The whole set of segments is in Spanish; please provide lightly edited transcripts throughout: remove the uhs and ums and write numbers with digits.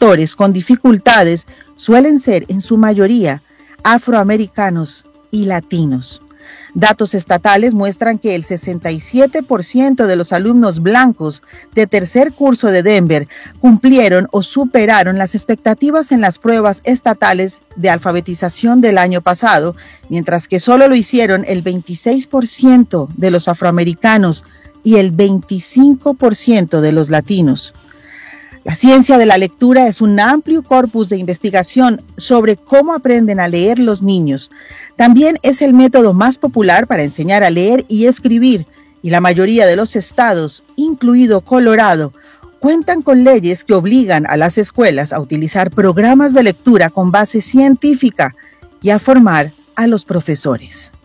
lectores con dificultades suelen ser, en su mayoría, afroamericanos y latinos. Datos estatales muestran que el 67% de los alumnos blancos de tercer curso de Denver cumplieron o superaron las expectativas en las pruebas estatales de alfabetización del año pasado, mientras que solo lo hicieron el 26% de los afroamericanos y el 25% de los latinos. La ciencia de la lectura es un amplio corpus de investigación sobre cómo aprenden a leer los niños. También es el método más popular para enseñar a leer y escribir, y la mayoría de los estados, incluido Colorado, cuentan con leyes que obligan a las escuelas a utilizar programas de lectura con base científica y a formar a los profesores.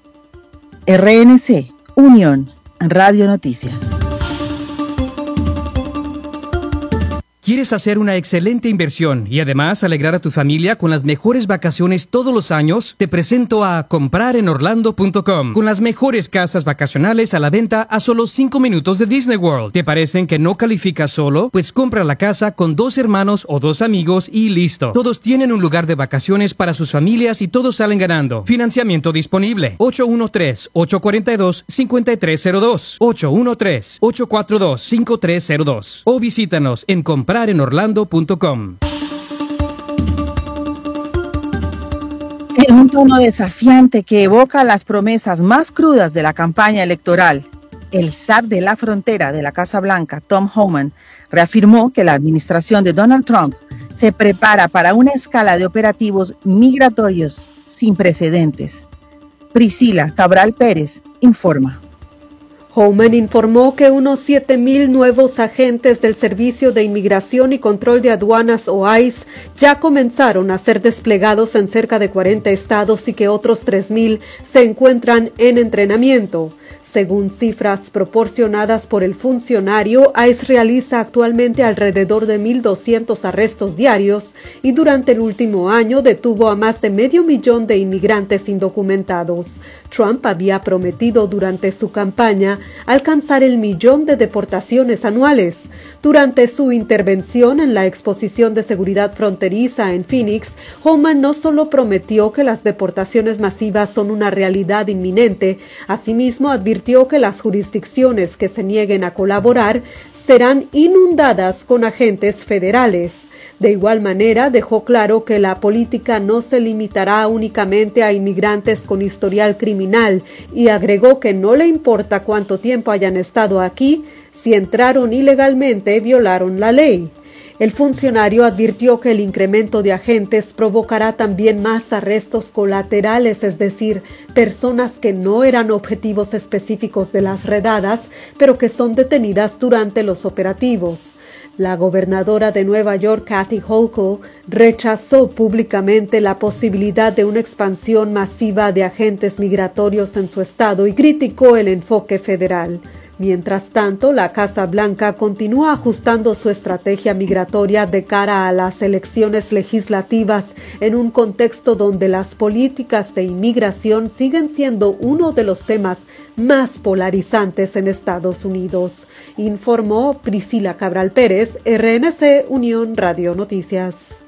RNC, Unión, Radio Noticias. ¿Quieres hacer una excelente inversión y además alegrar a tu familia con las mejores vacaciones todos los años? Te presento a comprarenorlando.com, con las mejores casas vacacionales a la venta a solo 5 minutos de Disney World. ¿Te parecen que no calificas solo? Pues compra la casa con 2 hermanos o 2 amigos y listo. Todos tienen un lugar de vacaciones para sus familias y todos salen ganando. Financiamiento disponible. 813-842-5302. 813-842-5302. O visítanos en comprarenorlando.com. En un tono desafiante que evoca las promesas más crudas de la campaña electoral, el zar de la frontera de la Casa Blanca, Tom Homan, reafirmó que la administración de Donald Trump se prepara para una escala de operativos migratorios sin precedentes. Priscila Cabral Pérez informa. Homan informó que unos 7,000 nuevos agentes del Servicio de Inmigración y Control de Aduanas o ICE ya comenzaron a ser desplegados en cerca de 40 estados y que otros 3,000 se encuentran en entrenamiento. Según cifras proporcionadas por el funcionario, ICE realiza actualmente alrededor de 1,200 arrestos diarios y durante el último año detuvo a más de 500,000 de inmigrantes indocumentados. Trump había prometido durante su campaña alcanzar el 1,000,000 de deportaciones anuales. Durante su intervención en la exposición de seguridad fronteriza en Phoenix, Homan no solo prometió que las deportaciones masivas son una realidad inminente, asimismo advirtió que las jurisdicciones que se nieguen a colaborar serán inundadas con agentes federales. De igual manera, dejó claro que la política no se limitará únicamente a inmigrantes con historial criminal y agregó que no le importa cuánto tiempo hayan estado aquí, si entraron ilegalmente, violaron la ley. El funcionario advirtió que el incremento de agentes provocará también más arrestos colaterales, es decir, personas que no eran objetivos específicos de las redadas, pero que son detenidas durante los operativos. La gobernadora de Nueva York, Kathy Hochul, rechazó públicamente la posibilidad de una expansión masiva de agentes migratorios en su estado y criticó el enfoque federal. Mientras tanto, la Casa Blanca continúa ajustando su estrategia migratoria de cara a las elecciones legislativas en un contexto donde las políticas de inmigración siguen siendo uno de los temas más polarizantes en Estados Unidos, informó Priscila Cabral Pérez, RNC Unión Radio Noticias.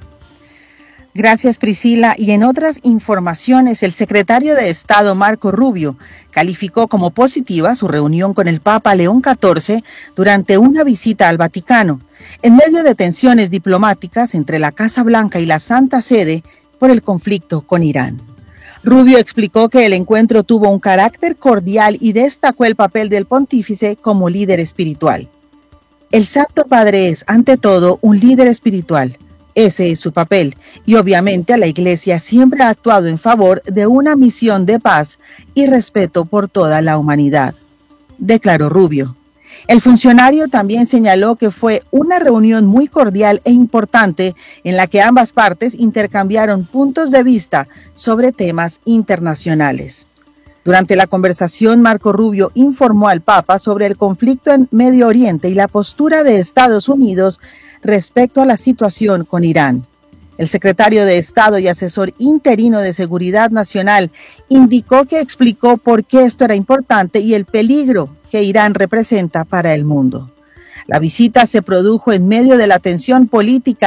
Gracias, Priscila. Y en otras informaciones, el secretario de Estado, Marco Rubio, calificó como positiva su reunión con el Papa León XIV durante una visita al Vaticano, en medio de tensiones diplomáticas entre la Casa Blanca y la Santa Sede por el conflicto con Irán. Rubio explicó que el encuentro tuvo un carácter cordial y destacó el papel del pontífice como líder espiritual. El Santo Padre es, ante todo, un líder espiritual. Ese es su papel, y obviamente la Iglesia siempre ha actuado en favor de una misión de paz y respeto por toda la humanidad, declaró Rubio. El funcionario también señaló que fue una reunión muy cordial e importante en la que ambas partes intercambiaron puntos de vista sobre temas internacionales. Durante la conversación, Marco Rubio informó al Papa sobre el conflicto en Medio Oriente y la postura de Estados Unidos respecto a la situación con Irán. El secretario de Estado y asesor interino de Seguridad Nacional indicó que explicó por qué esto era importante y el peligro que Irán representa para el mundo. La visita se produjo en medio de la tensión política